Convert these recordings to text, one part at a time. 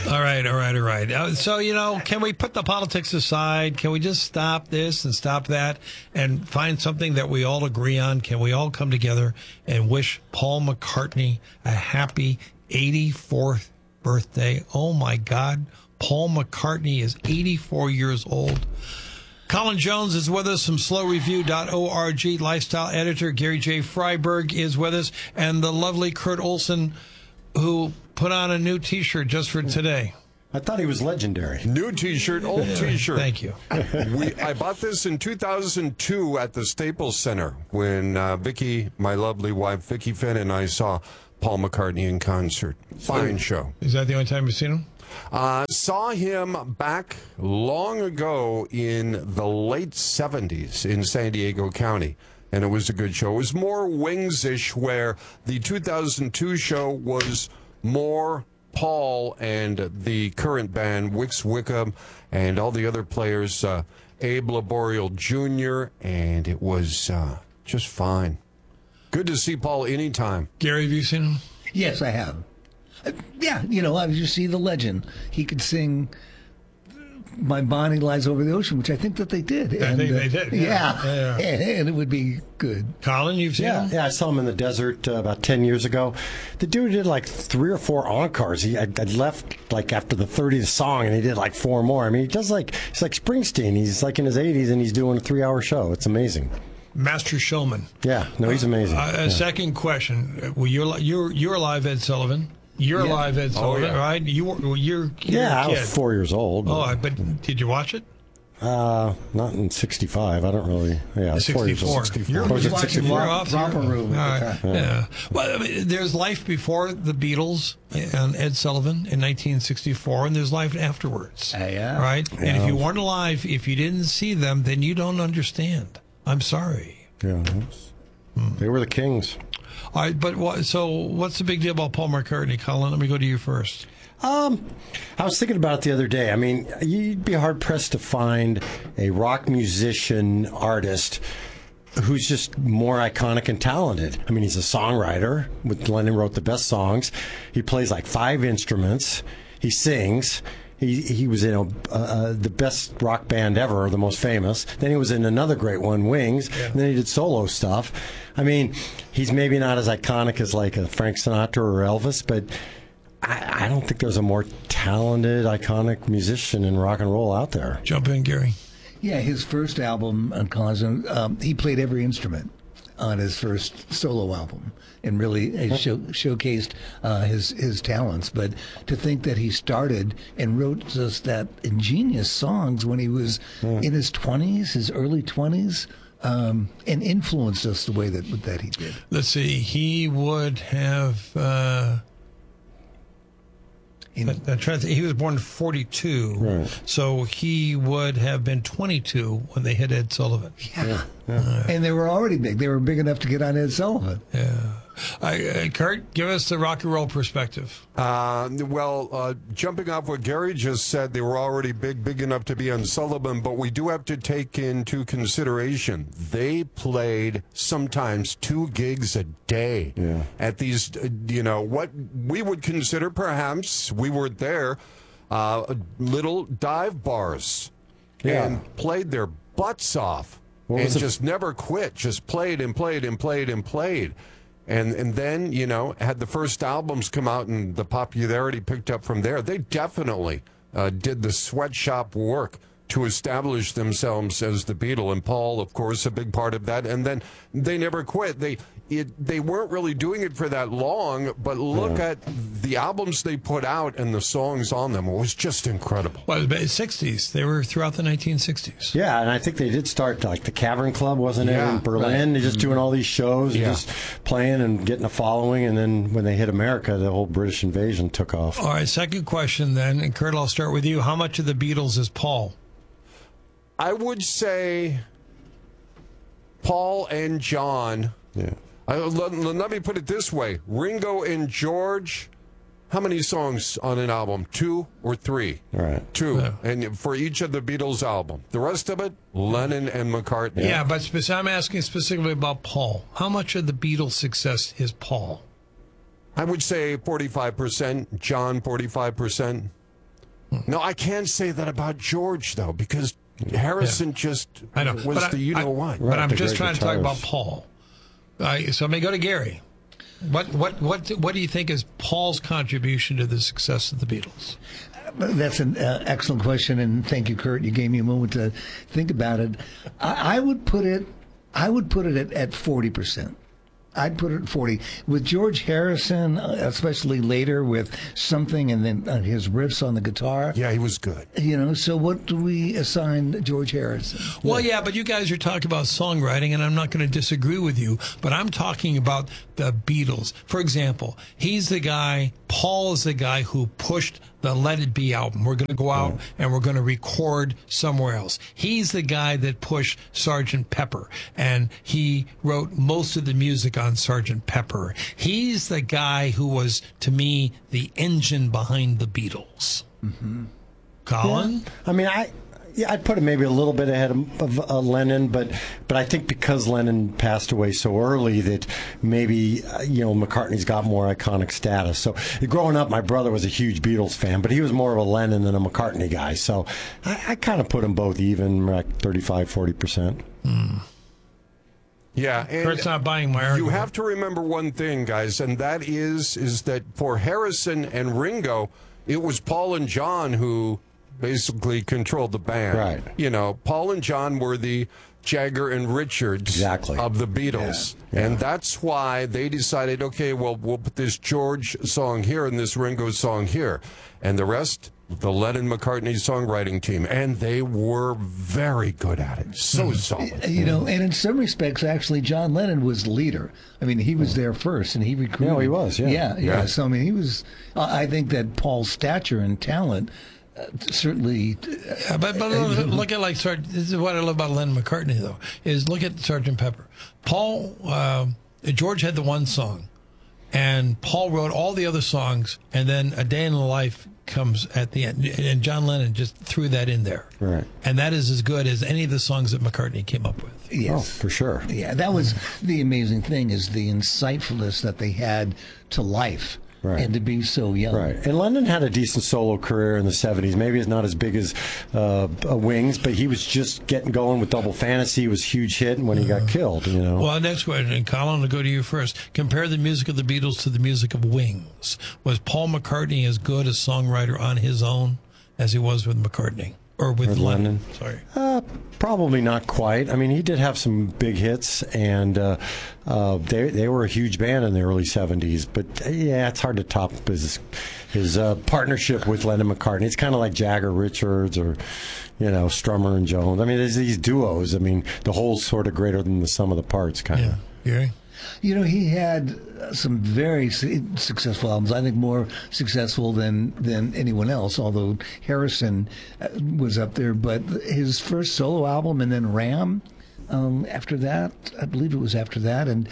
All right. So, can we put the politics aside? Can we just stop this and stop that and find something that we all agree on? Can we all come together and wish Paul McCartney a happy 84th birthday? Oh, my God. Paul McCartney is 84 years old. Colin Jones is with us from slowreview.org. Lifestyle editor Gary J. Freiberg is with us. And the lovely Kurt Olson, who put on a new T-shirt just for today. I thought he was legendary. New T-shirt, old T-shirt. Thank you. I bought this in 2002 at the Staples Center when Vicky, my lovely wife, Vicky Finn, and I saw Paul McCartney in concert. Fine show. Is that the only time you've seen him? Saw him back long ago in the late 70s in San Diego County, and it was a good show. It was more Wings-ish, where the 2002 show was more Paul and the current band, Wix Wickham, and all the other players, Abe Laboriel Jr., and it was just fine. Good to see Paul anytime. Gary, have you seen him? Yes, I have. Yeah, I you see the legend. He could sing My Bonnie Lies Over the Ocean, which I think that they did. I think they did. Yeah. And it would be good. Colin, you've seen him? Yeah, I saw him in the desert about 10 years ago. The dude did like 3 or 4 encores. I'd left like after the 30th song, and he did like 4 more. I mean, he's like Springsteen. He's like in his 80s, and he's doing a 3-hour show. It's amazing. Master showman. Yeah, no, he's amazing. Second question. Well, you're alive, Ed Sullivan. You're alive, Ed Sullivan, right? You're I was 4 years old. But did you watch it? Not in 65. I don't really. Yeah, 64. You're watching Romper Room. Yeah. Well, I mean, there's life before the Beatles and Ed Sullivan in 1964, and there's life afterwards. Yeah. Right? Yeah. And if you weren't alive, if you didn't see them, then you don't understand. I'm sorry. Yeah. They were the kings. All right, but what's the big deal about Paul McCartney, Colin? Let me go to you first. I was thinking about it the other day. I mean, you'd be hard-pressed to find a rock musician artist who's just more iconic and talented. I mean, he's a songwriter. Lennon wrote the best songs. He plays like 5 instruments. He sings. He was in the best rock band ever, the most famous. Then he was in another great one, Wings. Yeah. And then he did solo stuff. I mean, he's maybe not as iconic as like a Frank Sinatra or Elvis, but I don't think there's a more talented, iconic musician in rock and roll out there. Jump in, Gary. Yeah, his first album, he played every instrument on his first solo album, and really showcased his talents. But to think that he started and wrote just that ingenious songs when he was in his 20s, his early 20s, and influenced us the way that he did. Let's see. He would have... he was born in 42, right. So he would have been 22 when they hit Ed Sullivan. Yeah. And they were already big. They were big enough to get on Ed Sullivan. Yeah. Kurt, give us the rock and roll perspective. Jumping off what Gary just said, they were already big enough to be on Sullivan, but we do have to take into consideration they played sometimes 2 gigs a day at these, what we would consider, perhaps, we weren't there, little dive bars, and played their butts off. Just never quit, just played and played and played and played. And then, had the first albums come out and the popularity picked up from there. They definitely did the sweatshop work to establish themselves as the Beatles. And Paul, of course, a big part of that. And then they never quit. They weren't really doing it for that long, but look at the albums they put out and the songs on them. It was just incredible. Well, the 60s. They were throughout the 1960s. Yeah, and I think they did start like the Cavern Club, wasn't it, in Berlin? They're just doing all these shows, and just playing and getting a following. And then when they hit America, the whole British invasion took off. All right, second question then. And Kurt, I'll start with you. How much of the Beatles is Paul? I would say Paul and John. Yeah. Let me put it this way. Ringo and George, how many songs on an album? 2 or 3? Right. 2. Yeah. And for each of the Beatles album. The rest of it, Lennon and McCartney. Yeah, but I'm asking specifically about Paul. How much of the Beatles' success is Paul? I would say 45%. John, 45%. No, I can't say that about George, though, because Harrison just I know. was But the you-know-what. But I'm the just great trying to talk guitarist. about Paul. So I may go to Gary. What do you think is Paul's contribution to the success of the Beatles? That's an excellent question, and thank you, Kurt. You gave me a moment to think about it. I would put it at 40%. I'd put it at 40. With George Harrison, especially later with Something and then his riffs on the guitar. Yeah, he was good. So what do we assign George Harrison? Well, yeah, but you guys are talking about songwriting, and I'm not going to disagree with you, but I'm talking about the Beatles. For example, Paul is the guy who pushed the Let It Be album. We're going to go out and we're going to record somewhere else. He's the guy that pushed Sgt. Pepper, and he wrote most of the music on Sgt. Pepper. He's the guy who was, to me, the engine behind the Beatles. Mm-hmm. Colin? Yeah. I mean, I'd put him maybe a little bit ahead of Lennon, but I think because Lennon passed away so early that maybe McCartney's got more iconic status. So growing up, my brother was a huge Beatles fan, but he was more of a Lennon than a McCartney guy. So I kind of put them both even, like 35-40%. Yeah, and Kurt's not buying my argument. you have to remember one thing, guys, and that is that for Harrison and Ringo, it was Paul and John who basically controlled the band. Right. Paul and John were the Jagger and Richards of the Beatles. Yeah. And that's why they decided, okay, well, we'll put this George song here and this Ringo song here. And the rest, the Lennon-McCartney songwriting team. And they were very good at it. So solid. And in some respects, actually, John Lennon was the leader. I mean, he was there first, and he recruited. No, he was, yeah. Yeah. So, I mean, he was, I think that Paul's stature and talent certainly. But look at this is what I love about Lennon McCartney though, is look at Sgt. Pepper. George had the one song, and Paul wrote all the other songs, and then A Day in the Life comes at the end, and John Lennon just threw that in there. Right. And that is as good as any of the songs that McCartney came up with. Yes. Oh, for sure. Yeah, that was the amazing thing, is the insightfulness that they had to life. Right. And to be so young. Right. And Lennon had a decent solo career in the 70s. Maybe it's not as big as Wings, but he was just getting going with Double Fantasy. It was a huge hit when he got killed, Well, next question, Colin, I'll go to you first. Compare the music of the Beatles to the music of Wings. Was Paul McCartney as good a songwriter on his own as he was with McCartney? Or with Lennon? Sorry. Probably not quite. I mean, he did have some big hits, and they were a huge band in the early 70s. But, yeah, it's hard to top his partnership with Lennon McCartney. It's kind of like Jagger Richards or, Strummer and Jones. I mean, there's these duos. I mean, the whole's sort of greater than the sum of the parts, kind of. Yeah. Gary? He had some very successful albums. I think more successful than anyone else, although Harrison was up there. But his first solo album and then Ram, after that, I believe it was after that. And,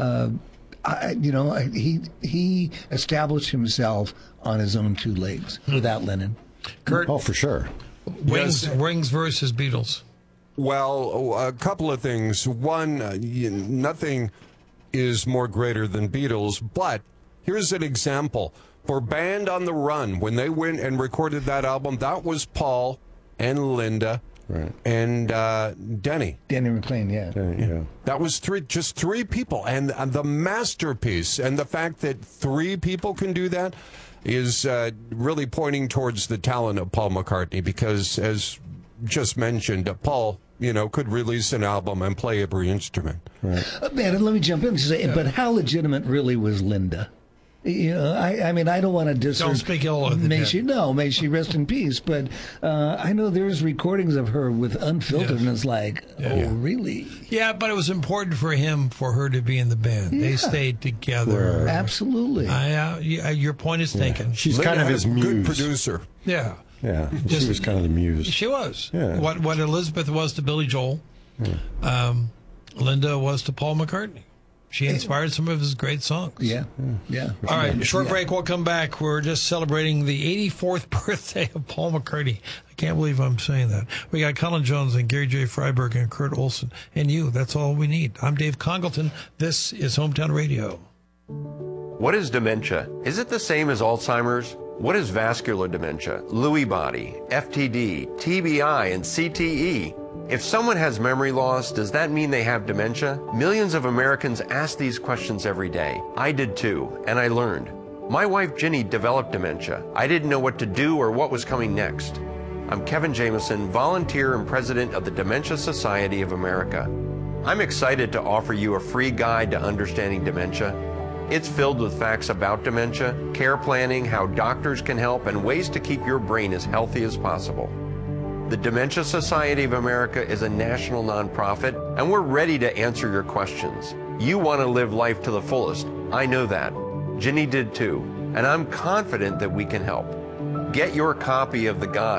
he established himself on his own two legs without Lennon. Kurt? Oh, for sure. Wings versus Beatles. Well, a couple of things. One, nothing is more greater than Beatles, but here's an example. For Band on the Run, when they went and recorded that album, that was Paul and Linda and Denny. Denny McLean, yeah. That was just three people. And the masterpiece, and the fact that three people can do that is really pointing towards the talent of Paul McCartney, because, as just mentioned, Paul could release an album and play every instrument. Right. Man, let me jump in and say, but how legitimate really was Linda? I mean, I don't want to diss her. Don't speak ill of the dead. May she rest in peace. But I know there's recordings of her with Unfiltered, and it's like, really? Yeah, but it was important for her to be in the band. Yeah. They stayed together. Right. Absolutely. Your point is taken. She's kind of his muse. Good producer. Yeah. Yeah, she was kind of the muse. She was. Yeah. What Elizabeth was to Billy Joel, Linda was to Paul McCartney. She inspired some of his great songs. Yeah. All right, short break. We'll come back. We're just celebrating the 84th birthday of Paul McCartney. I can't believe I'm saying that. We got Colin Jones and Gary J. Freiberg and Kurt Olson and you. That's all we need. I'm Dave Congleton. This is Hometown Radio. What is dementia? Is it the same as Alzheimer's? What is vascular dementia, Lewy body, FTD, TBI, and CTE? If someone has memory loss, does that mean they have dementia? Millions of Americans ask these questions every day. I did too, and I learned. My wife Ginny developed dementia. I didn't know what to do or what was coming next. I'm Kevin Jameson, volunteer and president of the Dementia Society of America. I'm excited to offer you a free guide to understanding dementia. It's filled with facts about dementia, care planning, how doctors can help, and ways to keep your brain as healthy as possible. The Dementia Society of America is a national nonprofit, and we're ready to answer your questions. You want to live life to the fullest. I know that. Ginny did too, and I'm confident that we can help. Get your copy of the guide